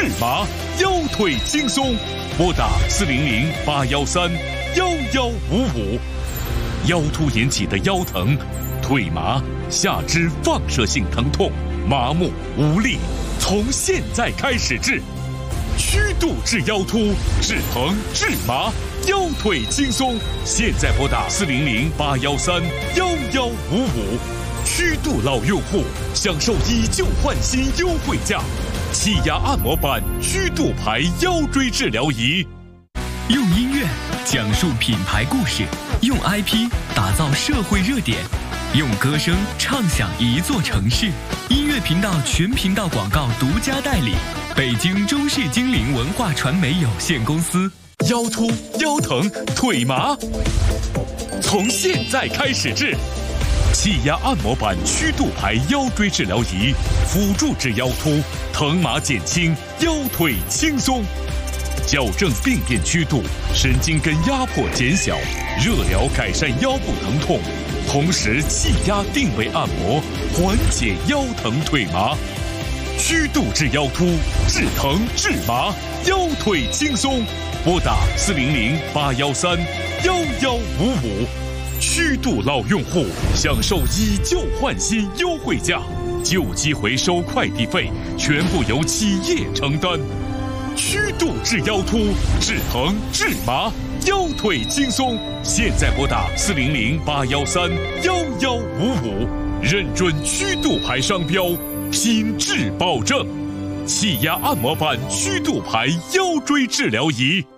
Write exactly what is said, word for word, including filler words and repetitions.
治麻，腰腿轻松。拨打四零零八幺三幺幺五五。腰突引起的腰疼、腿麻、下肢放射性疼痛、麻木无力，从现在开始治。曲度治腰突，治疼治麻，腰腿轻松。现在拨打四零零八幺三幺幺五五。曲度老用户享受以旧换新优惠价，气压按摩板曲度牌腰椎治疗仪。 用音乐讲述品牌故事，用 I P 打造社会热点，用歌声唱响一座城市。音乐频道全频道广告独家代理，北京中视精灵文化传媒有限公司。 腰突、腰疼、腿麻，从现在开始治。气压按摩板曲度牌腰椎治疗仪，辅助治腰突，疼麻减轻，腰腿轻松。矫正病变曲度，神经根压迫减小，热疗改善腰部疼痛，同时气压定位按摩，缓解腰疼腿麻。曲度治腰突，治疼治麻，腰腿轻松。拨打四零零八幺三幺幺五五。曲度老用户享受以旧换新优惠价，旧机回收快递费全部由企业承担。曲度治腰突，治疼治麻，腰腿轻松。现在拨打四零零八幺三幺幺五五，认准曲度牌商标，品质保证。气压按摩板曲度牌腰椎治疗仪。